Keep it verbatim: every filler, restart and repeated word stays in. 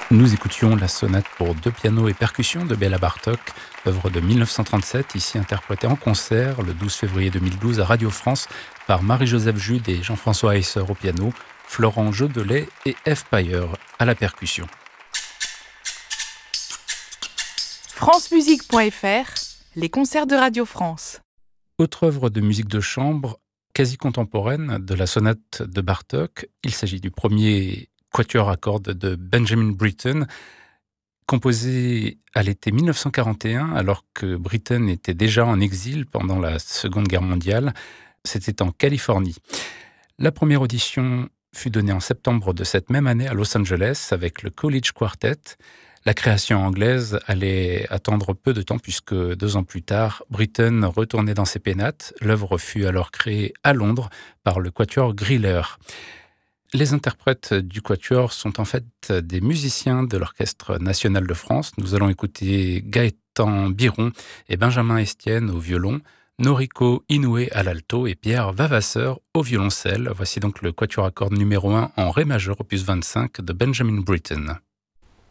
Nous écoutions la sonate pour deux pianos et percussions de Béla Bartók, œuvre de mille neuf cent trente-sept, ici interprétée en concert le douze février deux mille douze à Radio France par Marie-Joseph Jude et Jean-François Heisser au piano, Florent Jodelet et Eve Payer à la percussion. france musique point f r, les concerts de Radio France. Autre œuvre de musique de chambre, quasi contemporaine de la sonate de Bartók, il s'agit du premier quatuor à cordes de Benjamin Britten, composé à l'été mille neuf cent quarante et un, alors que Britten était déjà en exil pendant la Seconde Guerre mondiale. C'était en Californie. La première audition fut donnée en septembre de cette même année à Los Angeles avec le College Quartet. La création anglaise allait attendre peu de temps puisque deux ans plus tard, Britten retournait dans ses pénates. L'œuvre fut alors créée à Londres par le quatuor Griller. Les interprètes du quatuor sont en fait des musiciens de l'Orchestre national de France. Nous allons écouter Gaëtan Biron et Benjamin Estienne au violon, Noriko Inoue à l'alto et Pierre Vavasseur au violoncelle. Voici donc le quatuor à cordes numéro un en ré majeur, opus vingt-cinq de Benjamin Britten.